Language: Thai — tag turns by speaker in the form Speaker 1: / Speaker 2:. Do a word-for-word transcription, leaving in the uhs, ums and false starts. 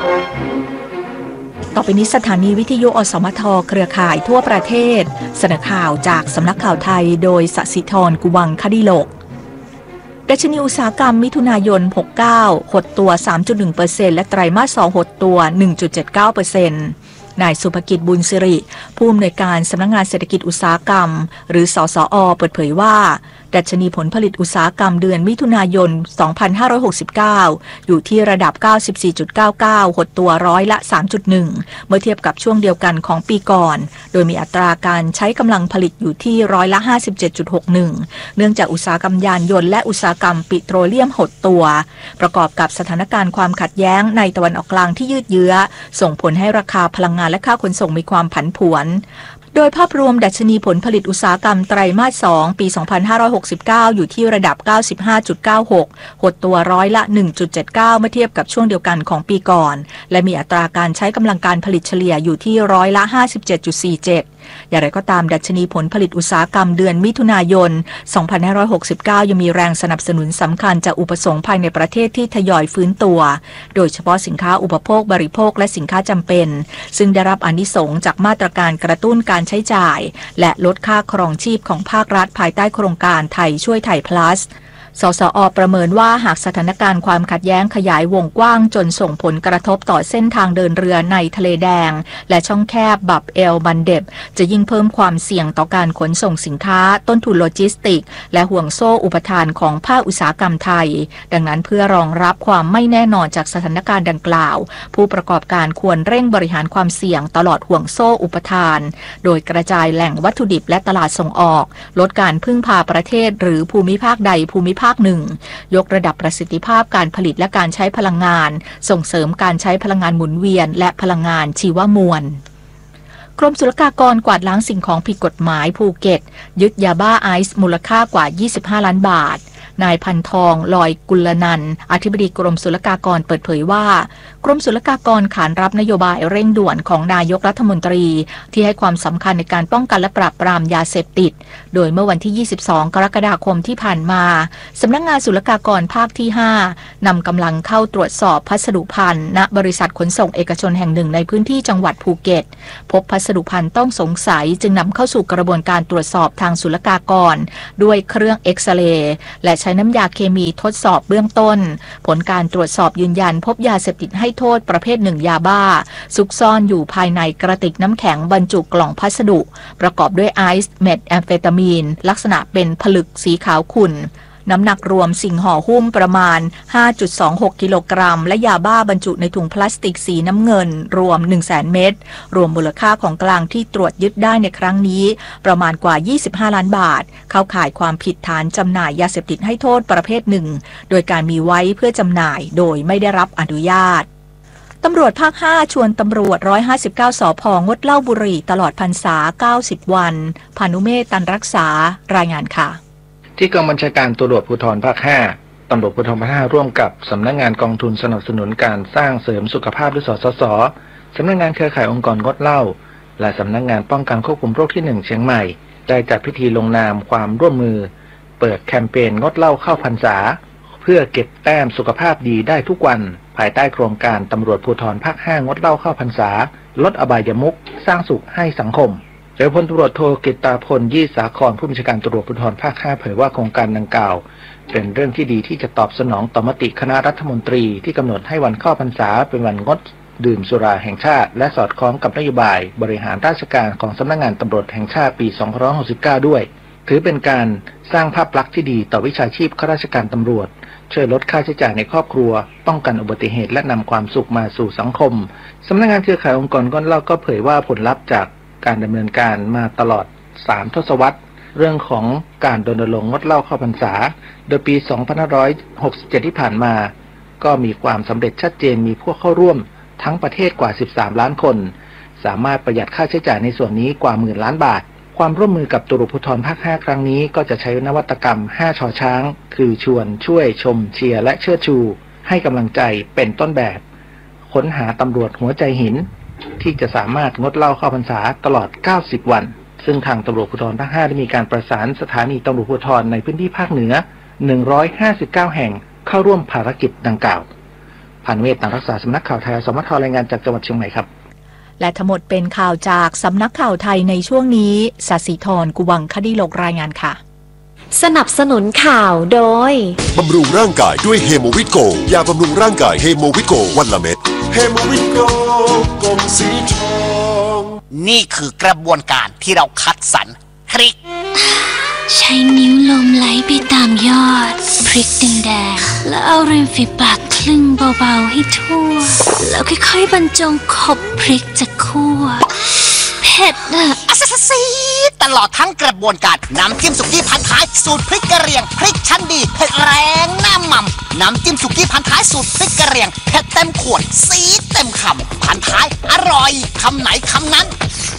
Speaker 1: ต่อไปนี้สถานีวิทยุอสมทเครือข่ายทั่วประเทศเสนอข่าวจากสำนักข่าวไทยโดยสศิธรกุวังคดิโลกดัชนีอุตสาหกรรมมิถุนายนหกสิบเก้าหดตัว สามจุดหนึ่งเปอร์เซ็นต์ และไตรมาสสองหดตัว หนึ่งจุดเจ็ดเก้าเปอร์เซ็นต์ นายสุภกิจบุญสิริผู้อำนวยการสำนักงานเศรษฐกิจอุตสาหกรรมหรือสสอ.เปิดเผยว่าดัชนีผลผลิตอุตสาหกรรมเดือนมิถุนายน สองพันห้าร้อยหกสิบเก้า อยู่ที่ระดับ เก้าสิบสี่จุดเก้าเก้า หดตัวร้อยละ สามจุดหนึ่ง เมื่อเทียบกับช่วงเดียวกันของปีก่อนโดยมีอัตราการใช้กำลังผลิตอยู่ที่ร้อยละ ห้าสิบเจ็ดจุดหกหนึ่ง เนื่องจากอุตสาหกรรมยานยนต์และอุตสาหกรรมปิโตรเลียมหดตัวประกอบกับสถานการณ์ความขัดแย้งในตะวันออกกลางที่ยืดเยื้อส่งผลให้ราคาพลังงานและค่าขนส่งมีความผันผวนโดยภาพรวมดัชนีผลผลิตอุตสาหกรรมไตรมาสสองปี สองพันห้าร้อยหกสิบเก้า อยู่ที่ระดับ เก้าสิบห้าจุดเก้าหก หดตัวร้อยละ หนึ่งจุดเจ็ดเก้า เมื่อเทียบกับช่วงเดียวกันของปีก่อนและมีอัตราการใช้กำลังการผลิตเฉลี่ยอยู่ที่ร้อยละ ห้าสิบเจ็ดจุดสี่เจ็ด อย่างไรก็ตามดัชนีผลผลิตอุตสาหกรรมเดือนมิถุนายน สองพันห้าร้อยหกสิบเก้า ยังมีแรงสนับสนุนสำคัญจากอุปสงค์ภายในประเทศที่ทยอยฟื้นตัวโดยเฉพาะสินค้าอุปโภคบริโภคและสินค้าจำเป็นซึ่งได้รับอานิสงส์จากมาตรการกระตุ้นการใช้จ่ายและลดค่าครองชีพของภาครัฐภายใต้โครงการไทยช่วยไทย plusสสอ.ประเมินว่าหากสถานการณ์ความขัดแย้งขยายวงกว้างจนส่งผลกระทบต่อเส้นทางเดินเรือในทะเลแดงและช่องแคบบับเอลบันเดบจะยิ่งเพิ่มความเสี่ยงต่อการขนส่งสินค้าต้นทุนโลจิสติกและห่วงโซ่อุปทานของภาคอุตสาหกรรมไทยดังนั้นเพื่อรองรับความไม่แน่นอนจากสถานการณ์ดังกล่าวผู้ประกอบการควรเร่งบริหารความเสี่ยงตลอดห่วงโซ่อุปทานโดยกระจายแหล่งวัตถุดิบและตลาดส่งออกลดการพึ่งพาประเทศหรือภูมิภาคใดภูมิภาคหนึ่งยกระดับประสิทธิภาพการผลิตและการใช้พลังงานส่งเสริมการใช้พลังงานหมุนเวียนและพลังงานชีวมวลกรมศุลกากรกวาดล้างสิ่งของผิดกฎหมายภูเก็ตยึดยาบ้าไอซ์มูลค่ากว่ายี่สิบห้าล้านบาทนายพันทองลอยกุลนันท์อธิบดีกรมศุลกากรเปิดเผยว่ากรมศุลกากรขานรับนโยบายเร่งด่วนของนายกรัฐมนตรีที่ให้ความสำคัญในการป้องกันและปราบปรามยาเสพติดโดยเมื่อวันที่ยี่สิบสองกรกฎาคมที่ผ่านมาสำนักงานศุลกากรภาคที่ห้านำกำลังเข้าตรวจสอบพัสดุภัณฑ์ณบริษัทขนส่งเอกชนแห่งหนึ่งในพื้นที่จังหวัดภูเก็ตพบพัสดุภัณฑ์ต้องสงสัยจึงนำเข้าสู่กระบวนการตรวจสอบทางศุลกากรด้วยเครื่องเอ็กซเรย์และใช้น้ำยาเคมีทดสอบเบื้องต้นผลการตรวจสอบยืนยันพบยาเสพติดให้โทษประเภทหนึ่งยาบ้าซุกซ่อนอยู่ภายในกระติกน้ำแข็งบรรจุกล่องพัสดุประกอบด้วยไอซ์เมทแอมเฟตามีนลักษณะเป็นผลึกสีขาวขุ่นน้ำหนักรวมสิ่งห่อหุ้มประมาณ ห้าจุดสองหก กิโลกรัมและยาบ้าบรรจุในถุงพลาสติกสีน้ำเงินรวม หนึ่งแสน เม็ดรวมมูลค่าของกลางที่ตรวจยึดได้ในครั้งนี้ประมาณกว่ายี่สิบห้าล้านบาทเข้าข่ายความผิดฐานจำหน่ายยาเสพติดให้โทษประเภทหนึ่งโดยการมีไว้เพื่อจำหน่ายโดยไม่ได้รับอนุญาตตำรวจภาคห้าชวนตำรวจหนึ่งร้อยห้าสิบเก้าสภ.งดเหล้าบุหรี่ตลอดพรรษาเก้าสิบวันพานุเมธ ตันรักษารายงานค่ะ
Speaker 2: ที่กองบัญชาการตำรวจภูธรภาคห้าตำรวจภูธรภาคห้าร่วมกับสำนักงานกองทุนสนับสนุนการสร้างเสริมสุขภาพหรือสสส.สำนักงานเครือข่ายองค์กรงดเหล้าและสำนักงานป้องกันควบคุมโรคที่หนึ่งเชียงใหม่ได้จัดพิธีลงนามความร่วมมือเปิดแคมเปญงดเหล้าเข้าพรรษาเพื่อเก็บแต้มสุขภาพดีได้ทุกวันภายใต้โครงการตำรวจภูธรภาคห้างดเหล้าเข้าพรรษาลดอบายมุขสร้างสุขให้สังคมโดยพลตำรวจโทกฤตาพลยี่สาครผู้บัญชาการตำรวจภูธรภาคห้าเผยว่าโครงการดังกล่าวเป็นเรื่องที่ดีที่จะตอบสนองต่อมติคณะรัฐมนตรีที่กำหนดให้วันเข้าพรรษาเป็นวันงดดื่มสุราแห่งชาติและสอดคล้องกับนโยบายบริหารราชการของสำนักงานตำรวจแห่งชาติปีสองพันห้าร้อยหกสิบเก้าด้วยถือเป็นการสร้างภาพลักษณ์ที่ดีต่อวิชาชีพข้าราชการตำรวจช่วยลดค่าใช้จ่ายในครอบครัวป้องกันอุบัติเหตุและนำความสุขมาสู่สังคมสำนักงานเครือข่ายองค์กรงดเหล้าก็เผยว่าผลลัพธ์จากการดำเนินการมาตลอดสามทศวรรษเรื่องของการรณรงค์งดเหล้าเข้าพรรษาโดยปีสองพันห้าร้อยหกสิบเจ็ดที่ผ่านมาก็มีความสำเร็จชัดเจนมีผู้เข้าร่วมทั้งประเทศกว่าสิบสามล้านคนสามารถประหยัดค่าใช้จ่ายในส่วนนี้กว่าหมื่นล้านบาทความร่วมมือกับตำรวจภูธรภาคห้าครั้งนี้ก็จะใช้นวัตกรรมห้าชอช้างคือชวนช่วยชมเชียร์และเชิดชูให้กำลังใจเป็นต้นแบบค้นหาตำรวจหัวใจหินที่จะสามารถงดเหล้าเข้าพรรษาตลอดเก้าสิบวันซึ่งทางตำรวจภูธรภาคห้าได้มีการประสานสถานีตำรวจภูธรในพื้นที่ภาคเหนือหนึ่งร้อยห้าสิบเก้าแห่งเข้าร่วมภารกิจดังกล่าวพันเวทต่างรักษาสำนักข่าวไทยอสมทรายงานจากจังหวัดเชียงใหม่ครับ
Speaker 1: และทั้งหมดเป็นข่าวจากสำนักข่าวไทยในช่วงนี้ศศิธรกุวังคดีโลกรายงานค่ะ
Speaker 3: สนับสนุนข่าวโดย
Speaker 4: บำรุงร่างกายด้วยเฮโมวิโกยาบำรุงร่างกายเฮโมวิโกวันละเม็ดเฮโมวิโกกลมสีทอง
Speaker 5: นี่คือกระบวนการที่เราคัดสรรพริก
Speaker 6: ใช้นิ้วลมไหลไปตามยอดพริกแดงๆแล้วเอาริมฝีปากคลึงเบาๆให้ทั่วแล้วค่อยๆบรรจงขบพริกจากคั่วเผ็ดอะ
Speaker 5: อัสซีตลอดทั้งกระบวนการน้ำจิ้มสุกี้พันท้ายสูตรพริกกระเหรี่ยงพริกชั้นดีเผ็ดแรงหน้าหม่ำน้ำจิ้มสุกี้พันท้ายสูตรพริกกระเหรี่ยงเผ็ดเต็มขวดซีดเต็มคำพันท้ายอร่อยคำไหนคำนั้น